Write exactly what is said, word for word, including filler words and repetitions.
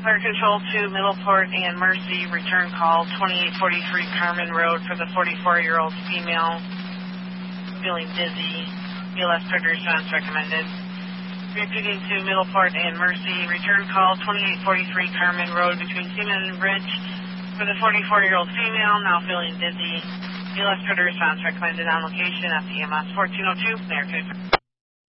Fire Control to Middleport and Mercy, return call twenty-eight forty-three Carmen Road for the forty-four-year-old female, feeling dizzy, B L S trigger response recommended. Repeating to Middleport and Mercy, return call twenty-eight forty-three Carmen Road between Seaman and Bridge for the forty-four-year-old female, now feeling dizzy, B L S trigger response recommended on location at the E M S fourteen oh two, American.